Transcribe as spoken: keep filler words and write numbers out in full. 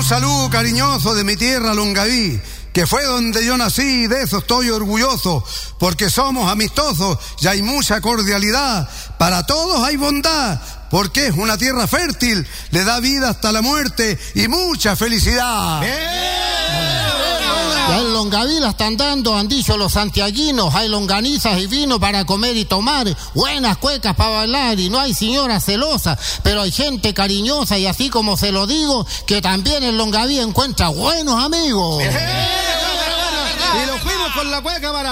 saludo cariñoso de mi tierra Longaví, que fue donde yo nací, y de eso estoy orgulloso, porque somos amistosos y hay mucha cordialidad, para todos hay bondad, porque es una tierra fértil, le da vida hasta la muerte y mucha felicidad. Ya en Longaví la están dando, han dicho los santiaguinos, hay longanizas y vino para comer y tomar, buenas cuecas para bailar y no hay señora celosa, pero hay gente cariñosa y así como se lo digo, que también en Longaví encuentra buenos amigos. Y lo fuimos con la cueca para